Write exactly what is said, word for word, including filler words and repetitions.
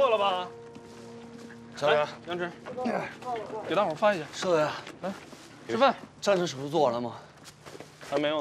错了吧？ 小李， 杨直，给大伙儿发一下。 少爷， 来，吃饭。 战争手术做完了吗？ 还没有呢。